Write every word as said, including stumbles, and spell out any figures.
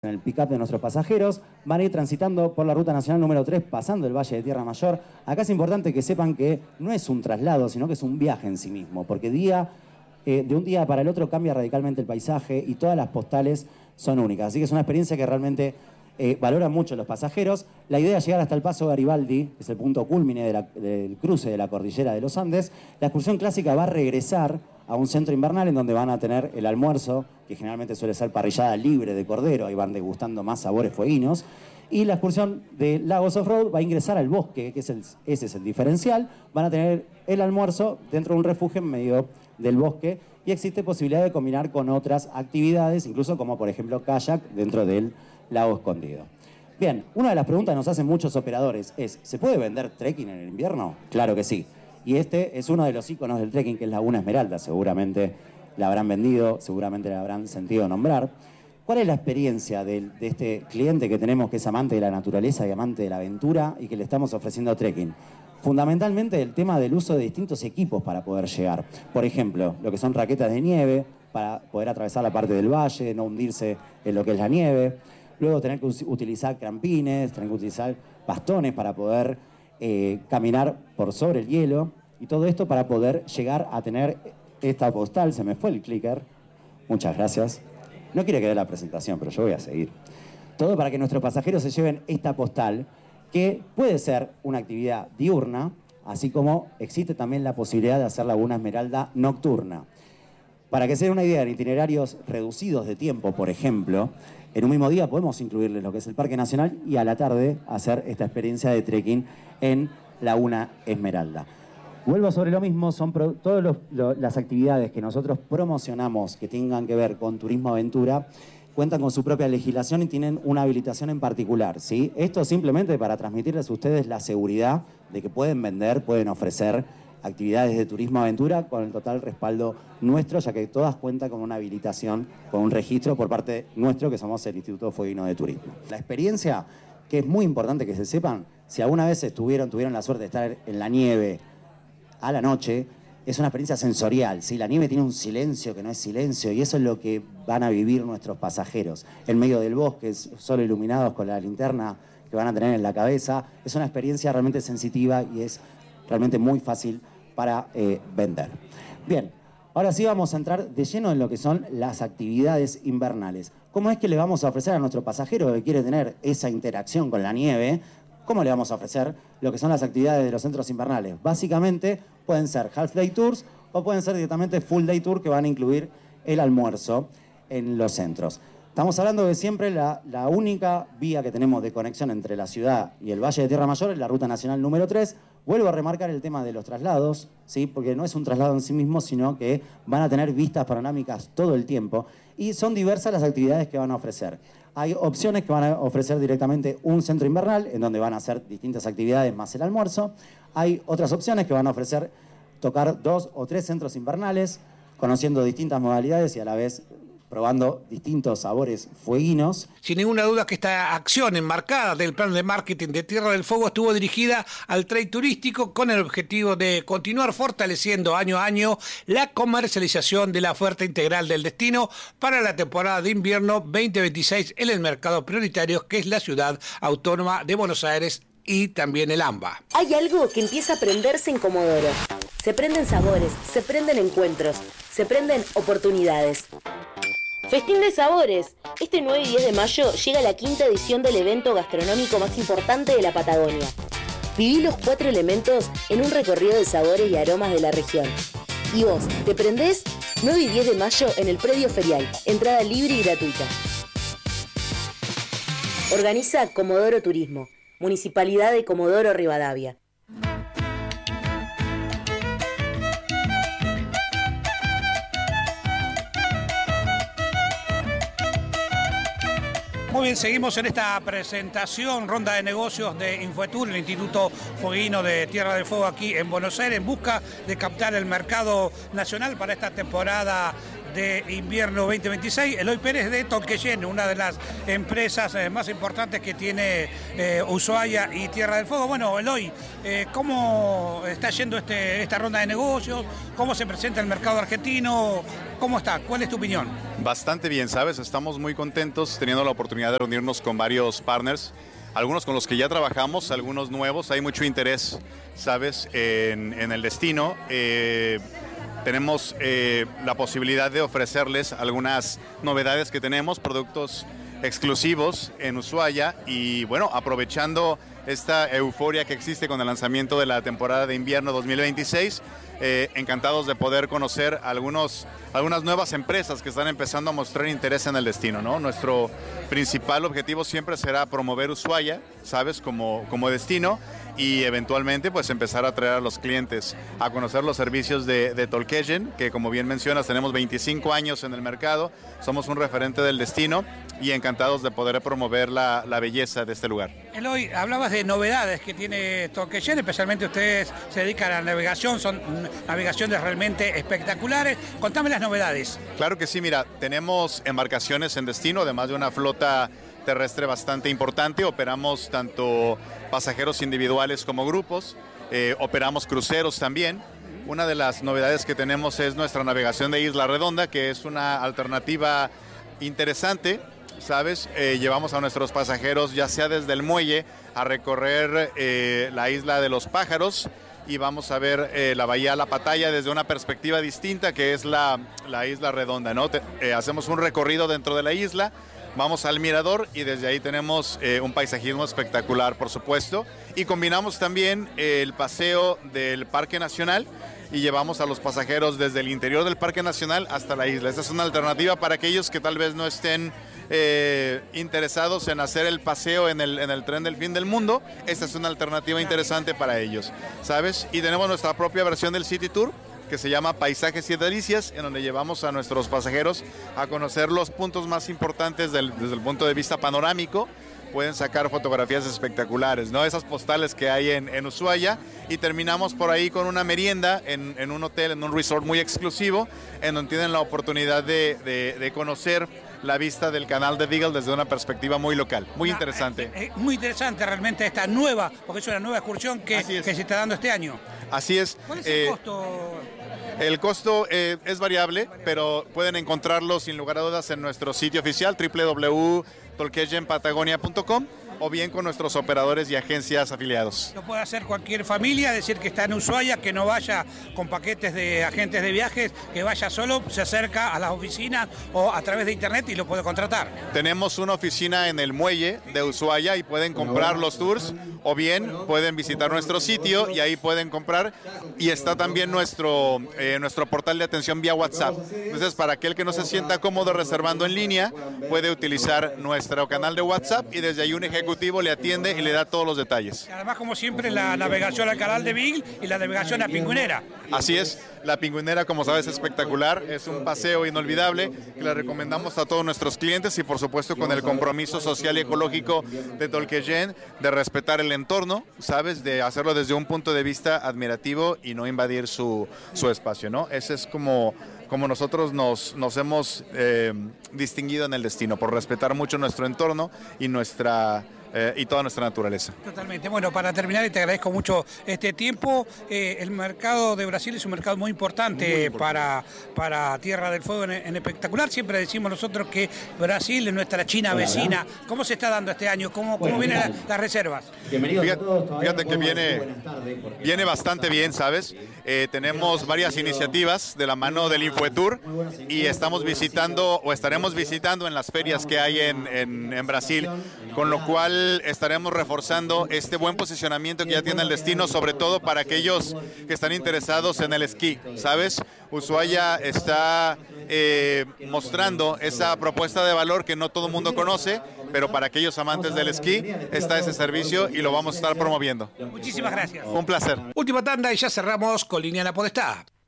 En el pick-up de nuestros pasajeros, van a ir transitando por la ruta nacional número tres, pasando el Valle de Tierra Mayor. Acá es importante que sepan que no es un traslado, sino que es un viaje en sí mismo, porque día, eh, de un día para el otro cambia radicalmente el paisaje y todas las postales son únicas. Así que es una experiencia que realmente eh, valoran mucho los pasajeros. La idea es llegar hasta el Paso Garibaldi, que es el punto cúlmine de la, del cruce de la cordillera de los Andes. La excursión clásica va a regresar a un centro invernal en donde van a tener el almuerzo, que generalmente suele ser parrillada libre de cordero, ahí van degustando más sabores fueguinos. Y la excursión de Lagos Off-Road va a ingresar al bosque, que es el, ese es el diferencial. Van a tener el almuerzo dentro de un refugio en medio del bosque y existe posibilidad de combinar con otras actividades, incluso como por ejemplo kayak dentro del lago escondido. Bien, una de las preguntas que nos hacen muchos operadores es, ¿se puede vender trekking en el invierno? Claro que sí. Y este es uno de los íconos del trekking, que es Laguna Esmeralda. Seguramente la habrán vendido, seguramente la habrán sentido nombrar. ¿Cuál es la experiencia de, de este cliente que tenemos, que es amante de la naturaleza y amante de la aventura y que le estamos ofreciendo trekking? Fundamentalmente el tema del uso de distintos equipos para poder llegar. Por ejemplo, lo que son raquetas de nieve, para poder atravesar la parte del valle, no hundirse en lo que es la nieve. Luego tener que utilizar trampines, tener que utilizar bastones para poder eh, caminar por sobre el hielo. Y todo esto para poder llegar a tener esta postal. Se me fue el clicker. Muchas gracias. No quiere que dé la presentación, pero yo voy a seguir. Todo para que nuestros pasajeros se lleven esta postal, que puede ser una actividad diurna, así como existe también la posibilidad de hacer Laguna Esmeralda nocturna. Para que se den una idea, en itinerarios reducidos de tiempo, por ejemplo, en un mismo día podemos incluirles lo que es el Parque Nacional y a la tarde hacer esta experiencia de trekking en Laguna Esmeralda. Vuelvo sobre lo mismo, son todas las actividades que nosotros promocionamos que tengan que ver con turismo aventura, cuentan con su propia legislación y tienen una habilitación en particular, ¿sí? Esto simplemente para transmitirles a ustedes la seguridad de que pueden vender, pueden ofrecer actividades de turismo aventura con el total respaldo nuestro, ya que todas cuentan con una habilitación, con un registro por parte nuestro, que somos el Instituto Fueguino de Turismo. La experiencia, que es muy importante que se sepan, si alguna vez estuvieron, tuvieron la suerte de estar en la nieve a la noche, es una experiencia sensorial, ¿sí? La nieve tiene un silencio que no es silencio y eso es lo que van a vivir nuestros pasajeros. En medio del bosque, solo iluminados con la linterna que van a tener en la cabeza, es una experiencia realmente sensitiva y es realmente muy fácil para eh, vender. Bien, ahora sí vamos a entrar de lleno en lo que son las actividades invernales. ¿Cómo es que le vamos a ofrecer a nuestro pasajero que quiere tener esa interacción con la nieve? ¿Cómo le vamos a ofrecer lo que son las actividades de los centros invernales? Básicamente pueden ser half day tours o pueden ser directamente full day tour, que van a incluir el almuerzo en los centros. Estamos hablando de siempre la, la única vía que tenemos de conexión entre la ciudad y el Valle de Tierra Mayor es la ruta nacional número tres. Vuelvo a remarcar el tema de los traslados, ¿sí? Porque no es un traslado en sí mismo, sino que van a tener vistas panorámicas todo el tiempo y son diversas las actividades que van a ofrecer. Hay opciones que van a ofrecer directamente un centro invernal, en donde van a hacer distintas actividades más el almuerzo. Hay otras opciones que van a ofrecer tocar dos o tres centros invernales, conociendo distintas modalidades y a la vez probando distintos sabores fueguinos. Sin ninguna duda que esta acción enmarcada del plan de marketing de Tierra del Fuego estuvo dirigida al trade turístico con el objetivo de continuar fortaleciendo año a año la comercialización de la oferta integral del destino para la temporada de invierno veinte veintiséis en el mercado prioritario, que es la ciudad autónoma de Buenos Aires y también el AMBA. Hay algo que empieza a prenderse en Comodoro. Se prenden sabores, se prenden encuentros, se prenden oportunidades. Festín de Sabores. Este nueve y diez de mayo llega la quinta edición del evento gastronómico más importante de la Patagonia. Viví los cuatro elementos en un recorrido de sabores y aromas de la región. ¿Y vos, te prendés? nueve y diez de mayo en el predio ferial. Entrada libre y gratuita. Organiza Comodoro Turismo. Municipalidad de Comodoro Rivadavia. Muy bien, seguimos en esta presentación, ronda de negocios de Infotur, el Instituto Fueguino de Tierra del Fuego aquí en Buenos Aires, en busca de captar el mercado nacional para esta temporada de invierno veinte veintiséis. Eloy Pérez de Tolqueyen, una de las empresas eh, más importantes que tiene eh, Ushuaia y Tierra del Fuego. Bueno, Eloy, eh, ¿cómo está yendo este, esta ronda de negocios? ¿Cómo se presenta el mercado argentino? ¿Cómo está? ¿Cuál es tu opinión? Bastante bien, ¿sabes? Estamos muy contentos teniendo la oportunidad de reunirnos con varios partners, algunos con los que ya trabajamos, algunos nuevos. Hay mucho interés, ¿sabes?, en, en el destino. Eh, tenemos eh, la posibilidad de ofrecerles algunas novedades que tenemos, productos exclusivos en Ushuaia y, bueno, aprovechando esta euforia que existe con el lanzamiento de la temporada de invierno dos mil veintiséis, eh, encantados de poder conocer algunos, algunas nuevas empresas que están empezando a mostrar interés en el destino, ¿no? Nuestro principal objetivo siempre será promover Ushuaia, ¿sabes?, como, como destino, y eventualmente pues empezar a traer a los clientes a conocer los servicios de, de Tolqueyen, que como bien mencionas tenemos veinticinco años en el mercado, somos un referente del destino y encantados de poder promover la, la belleza de este lugar. Eloy, hablabas de novedades que tiene Tolqueyen, especialmente ustedes se dedican a la navegación, son navegaciones realmente espectaculares. Contame las novedades. Claro que sí, mira, tenemos embarcaciones en destino, además de una flota terrestre bastante importante. Operamos tanto pasajeros individuales como grupos, eh, operamos cruceros también. Una de las novedades que tenemos es nuestra navegación de Isla Redonda, que es una alternativa interesante, ¿sabes? Eh, llevamos a nuestros pasajeros ya sea desde el muelle a recorrer eh, la isla de los pájaros y vamos a ver eh, la bahía La Pataya desde una perspectiva distinta, que es la, la Isla Redonda, ¿no? Te, eh, hacemos un recorrido dentro de la isla, vamos al mirador y desde ahí tenemos eh, un paisajismo espectacular, por supuesto, y combinamos también eh, el paseo del Parque Nacional y llevamos a los pasajeros desde el interior del Parque Nacional hasta la isla. Esta es una alternativa para aquellos que tal vez no estén eh, interesados en hacer el paseo en el, en el tren del fin del mundo. Esta es una alternativa interesante para ellos, ¿sabes? Y tenemos nuestra propia versión del City Tour, que se llama Paisajes y Delicias, en donde llevamos a nuestros pasajeros a conocer los puntos más importantes del, desde el punto de vista panorámico. Pueden sacar fotografías espectaculares, ¿no? Esas postales que hay en, en Ushuaia, y terminamos por ahí con una merienda en, en un hotel, en un resort muy exclusivo, en donde tienen la oportunidad de, de, de conocer la vista del canal de Beagle desde una perspectiva muy local, muy ah, interesante. Eh, eh, muy interesante realmente esta nueva, porque es una nueva excursión que, que se está dando este año. Así es. ¿Cuál es el eh, costo? El costo eh, es variable, pero pueden encontrarlo sin lugar a dudas en nuestro sitio oficial doble u doble u doble u punto tolqueyen patagonia punto com o bien con nuestros operadores y agencias afiliados. Lo puede hacer cualquier familia, decir que está en Ushuaia, que no vaya con paquetes de agentes de viajes, que vaya solo, se acerca a las oficinas o a través de internet y lo puede contratar. Tenemos una oficina en el muelle de Ushuaia y pueden comprar los tours, o bien pueden visitar nuestro sitio y ahí pueden comprar, y está también nuestro, eh, nuestro portal de atención vía WhatsApp. Entonces, para aquel que no se sienta cómodo reservando en línea, puede utilizar nuestro canal de WhatsApp y desde ahí un ejecutivo le atiende y le da todos los detalles. Además, como siempre, la navegación al canal de Beagle y la navegación a Pingüinera. Así es, la Pingüinera, como sabes, es espectacular, es un paseo inolvidable que le recomendamos a todos nuestros clientes y por supuesto con el compromiso social y ecológico de Tolqueyen de respetar el entorno, sabes, de hacerlo desde un punto de vista admirativo y no invadir su, su espacio, ¿no? Ese es como... como nosotros nos, nos hemos eh, distinguido en el destino, por respetar mucho nuestro entorno y nuestra eh, y toda nuestra naturaleza. Totalmente. Bueno, para terminar, y te agradezco mucho este tiempo, eh, el mercado de Brasil es un mercado muy importante, muy importante. Para, para Tierra del Fuego en, en espectacular. Siempre decimos nosotros que Brasil es nuestra China vecina. ¿Cómo se está dando este año? ¿Cómo, cómo bueno, vienen la, las reservas? Fíjate, fíjate que viene, viene bastante bien, ¿sabes? Eh, tenemos varias iniciativas de la mano del Infoetour y estamos visitando o estaremos visitando en las ferias que hay en, en, en Brasil, con lo cual estaremos reforzando este buen posicionamiento que ya tiene el destino, sobre todo para aquellos que están interesados en el esquí, ¿sabes? Ushuaia está eh, mostrando esa propuesta de valor que no todo el mundo conoce, pero para aquellos amantes del esquí está ese servicio y lo vamos a estar promoviendo. Muchísimas gracias. Un placer. Última tanda y ya cerramos con Línea La Podestá.